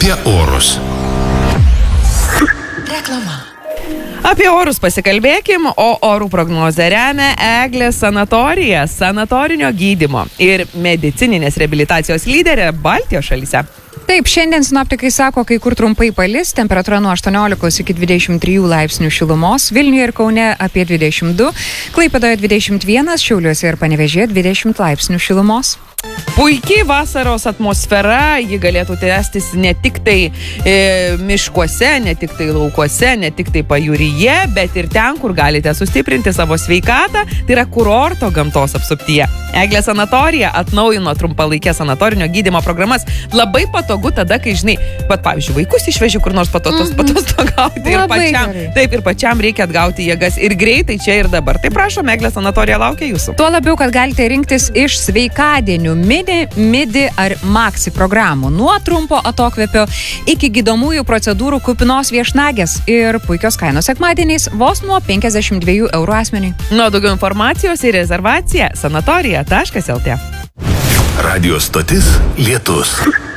Apie orus. Reklama. Apie orus pasikalbėkim, o orų prognozę remia Eglės sanatorija, sanatorinio gydymo ir medicininės reabilitacijos lyderė Baltijos šalyse. Taip, šiandien sinoptikai sako, kai kur trumpai palis, temperatūra nuo 18 iki 23 laipsnių šilumos, Vilniuje ir Kaune apie 22, Klaipėdoje 21, Šiauliuose ir Panevėžyje 20 laipsnių šilumos. Puikiai vasaros atmosfera, ji galėtų tęstis ne tik tai miškuose, ne tik tai laukuose, ne tik tai pajūryje, bet ir ten, kur galite sustiprinti savo sveikatą, tai yra kurorto gamtos apsuptyje. Eglės sanatorija atnaujino trumpalaikė sanatorinio gydymo programas. Labai patogu tada, kai žinai, pavyzdžiui, vaikus išveži kur nors patostogauti ir pačiam reikia atgauti jėgas ir greitai čia ir dabar. Tai prašom, Eglės sanatorija laukia jūsų. Tuo labiau, kad galite rinktis iš sveikadienių midi ar maxi programų. Nuo trumpo atokvėpio iki gydomųjų procedūrų kupinos viešnagės ir puikios kainos sekmadieniais vos nuo 52 eurų asmeniui. Nuo daugiau informacijos ir rezervacija sanatorija.lt. Radio stotis Lietus.